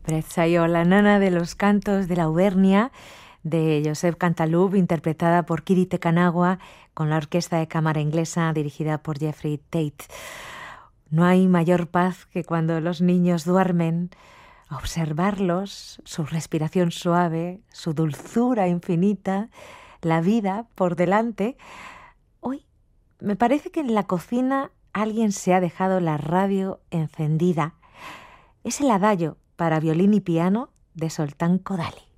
Prezzaio, la nana de los cantos de la Auvernia, de Josep Cantalub, interpretada por Kiri Te Kanawa, con la orquesta de cámara inglesa dirigida por Jeffrey Tate. No hay mayor paz que cuando los niños duermen. Observarlos, su respiración suave, su dulzura infinita, la vida por delante. Hoy me parece que en la cocina alguien se ha dejado la radio encendida. Es el adagio para violín y piano de Zoltán Kodály.